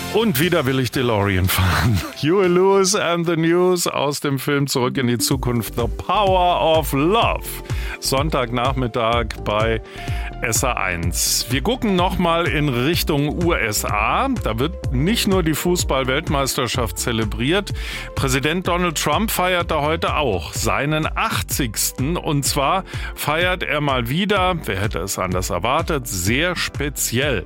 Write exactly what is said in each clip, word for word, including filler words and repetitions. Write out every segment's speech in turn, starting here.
Und wieder will ich DeLorean fahren. Huey Lewis and the News aus dem Film Zurück in die Zukunft, The Power of Love. Sonntagnachmittag bei S A eins. Wir gucken nochmal in Richtung U S A. Da wird nicht nur die Fußball-Weltmeisterschaft zelebriert. Präsident Donald Trump feiert da heute auch seinen achtzigsten. Und zwar feiert er mal wieder, wer hätte es anders erwartet, sehr speziell.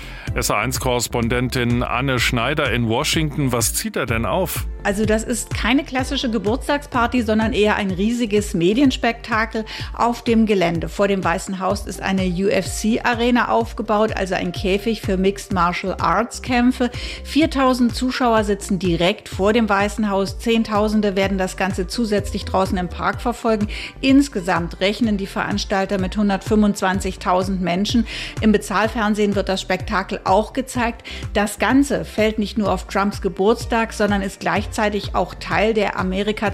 S A eins Korrespondentin Anne Schneider in Washington. Was zieht er denn auf? Also das ist keine klassische Geburtstagsparty, sondern eher ein riesiges Medienspektakel auf dem Gelände. Vor dem Weißen Haus ist eine U F C-Arena aufgebaut, also ein Käfig für Mixed Martial Arts Kämpfe. viertausend Zuschauer sitzen direkt vor dem Weißen Haus. Zehntausende werden das Ganze zusätzlich draußen im Park verfolgen. Insgesamt rechnen die Veranstalter mit hundertfünfundzwanzigtausend Menschen. Im Bezahlfernsehen wird das Spektakel auch gezeigt. Das Ganze fällt nicht nur auf Trumps Geburtstag, sondern ist gleichzeitig gleichzeitig auch Teil der Amerika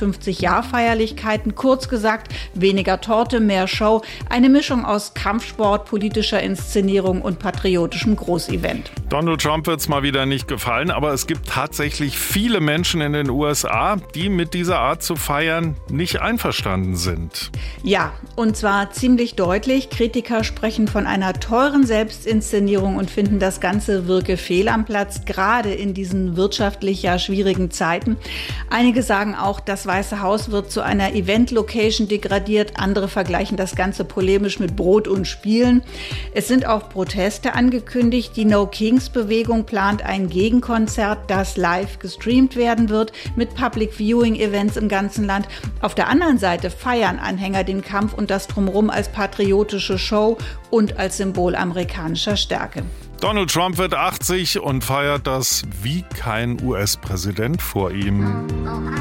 zweihundertfünfzig-Jahr-Feierlichkeiten. Kurz gesagt, weniger Torte, mehr Show. Eine Mischung aus Kampfsport, politischer Inszenierung und patriotischem Großevent. Donald Trump wird es mal wieder nicht gefallen, aber es gibt tatsächlich viele Menschen in den U S A, die mit dieser Art zu feiern nicht einverstanden sind. Ja, und zwar ziemlich deutlich. Kritiker sprechen von einer teuren Selbstinszenierung und finden, das Ganze wirke fehl am Platz, gerade in diesen wirtschaftlich ja schwierigen Zeiten. Einige sagen auch, das Weiße Haus wird zu einer Event-Location degradiert. Andere vergleichen das Ganze polemisch mit Brot und Spielen. Es sind auch Proteste angekündigt. Die No-Kings-Bewegung plant ein Gegenkonzert, das live gestreamt werden wird, mit Public-Viewing-Events im ganzen Land. Auf der anderen Seite feiern Anhänger den Kampf und das Drumherum als patriotische Show und als Symbol amerikanischer Stärke. Donald Trump wird achtzig und feiert das wie kein U S-Präsident vor ihm.